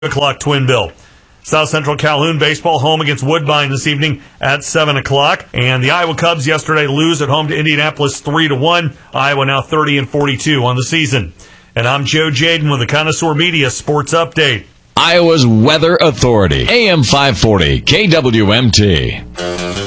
o'clock Twin Bill. South Central Calhoun baseball home against Woodbine this evening at 7 o'clock. And the Iowa Cubs yesterday lose at home to Indianapolis 3-1. Iowa now 30-42 on the season. And I'm Joe Jaden with the Connoisseur Media Sports Update. Iowa's Weather Authority, AM 540, KWMT.